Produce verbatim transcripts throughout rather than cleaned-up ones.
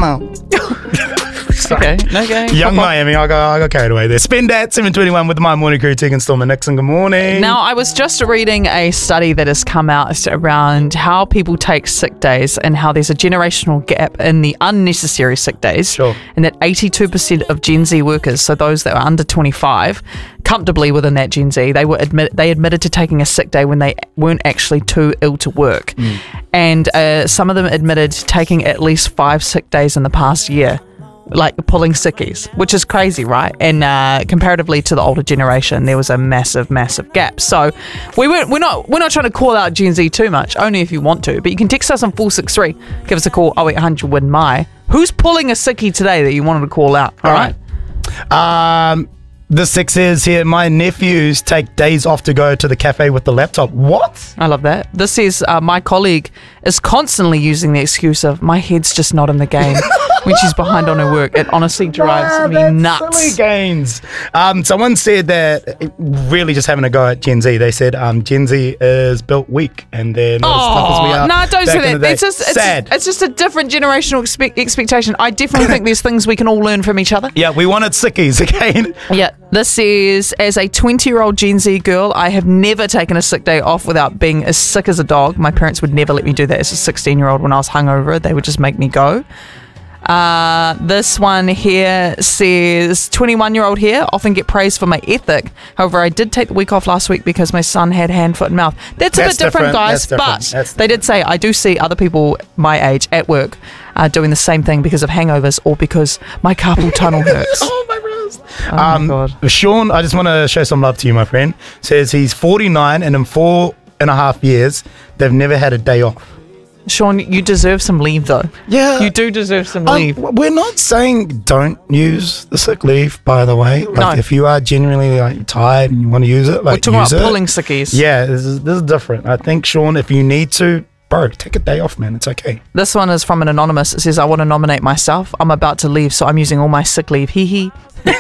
out. Okay, okay. Young Miami, I got, I got carried away there. Spend at seven twenty-one with my morning crew, Tegan Storm and Nixon. Good morning. Now, I was just reading a study that has come out around how people take sick days and how there's a generational gap in the unnecessary sick days. Sure. And that eighty-two percent of Gen Z workers, so those that are under twenty-five, comfortably within that Gen Z, they were admit they admitted to taking a sick day when they weren't actually too ill to work. Mm. And uh, some of them admitted taking at least five sick days in the past year. Like pulling sickies, which is crazy, right? And uh, comparatively to the older generation, there was a massive, massive gap. So we weren't, we're not we're not trying to call out Gen Z too much, only if you want to. But you can text us on four six three, give us a call, oh eight hundred win my. Who's pulling a sickie today that you wanted to call out? All, All right. right. Um, the six is here. My nephews take days off to go to the cafe with the laptop. What? I love that. This is uh, my colleague is constantly using the excuse of my head's just not in the game. When she's behind on her work, it honestly drives nah, me that's nuts. Silly gains. Um, someone said that, really just having a go at Gen Z. They said um, Gen Z is built weak, and they're not as tough as we are. No, nah, don't say that. It's just it's, sad. It's just a different generational expe- expectation. I definitely think there's things we can all learn from each other. Yeah, we wanted sickies again. Yeah, this is as a twenty-year-old Gen Z girl, I have never taken a sick day off without being as sick as a dog. My parents would never let me do that as a sixteen-year-old. When I was hungover, they would just make me go. Uh, this one here says, twenty-one-year-old here, often get praised for my ethic. However, I did take the week off last week because my son had hand, foot and mouth. That's, That's a bit different, different guys, different. but That's they did say, I do see other people my age at work uh, doing the same thing because of hangovers or because my carpal tunnel hurts. Oh, my wrist. Oh, um, my God. Sean, I just want to show some love to you, my friend. Says he's forty-nine and in four and a half years, they've never had a day off. Sean, you deserve some leave, though. Yeah. You do deserve some um, leave. We're not saying don't use the sick leave, by the way. Like, no. if you are genuinely like tired and you want to use it, like, we're talking use about it. pulling sickies. Yeah, this is, this is different. I think, Sean, if you need to, bro, take a day off, man. It's okay. This one is from an anonymous. It says, I want to nominate myself. I'm about to leave, so I'm using all my sick leave. Hee hee.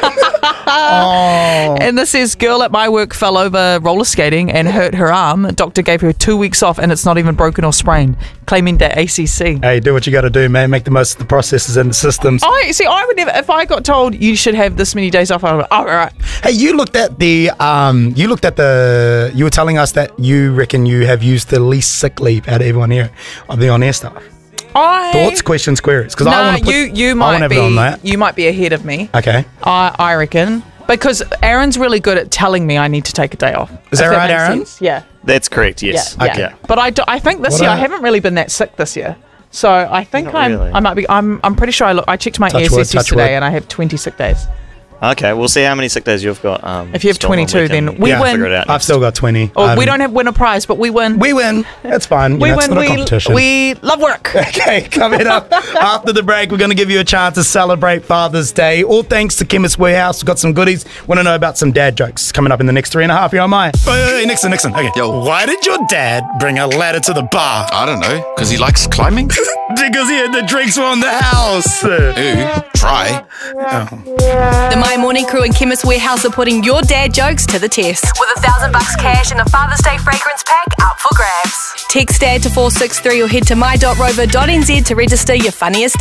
Oh. And this says, girl at my work fell over roller skating and hurt her arm. Doctor gave her two weeks off and it's not even broken or sprained, claiming that A C C. Hey, do what you got to do, man. Make the most of the processes and the systems. I see. I would never. If I got told you should have this many days off, I would be, oh, all right. Hey, you looked at the. Um, you looked at the. You were telling us that you reckon you have used the least sick leave out of everyone here of the on-air staff. I Thoughts, questions, queries? Because nah, I want to. you you might be. On that. You might be ahead of me. Okay. I I reckon. Because Aaron's really good at telling me I need to take a day off. Is that right, Aaron? Sense. Yeah. That's correct, yes. Yeah, okay. Yeah. But I, do, I think this What year, a- I haven't really been that sick this year. So I think Not I'm, really. I might be, I'm, I'm pretty sure I look, I checked my Touch A S wood, S touch today wood. and I have twenty sick days. Okay, we'll see how many sick days you've got. Um, If you have Storm, and twenty-two, can then we Yeah. win. figure it out. I've still got twenty. Or Um, we don't have win a prize, but we win. We win. That's fine. You we know, it's win. not a We, competition. we love work. Okay, coming up after the break, we're going to give you a chance to celebrate Father's Day. All thanks to Chemist Warehouse. We've got some goodies. Want to know about some dad jokes coming up in the next three and a half. You're on mine. Hey, hey, Nixon, Nixon. Okay. Yo. Why did your dad bring a ladder to the bar? I don't know, because he likes climbing? Because he had the drinks from the house. Ooh, try. The My Morning Crew and Chemist Warehouse are putting your dad jokes to the test. With a thousand bucks cash and a Father's Day fragrance pack up for grabs. Text dad to four six three or head to my dot rover dot n z to register your funniest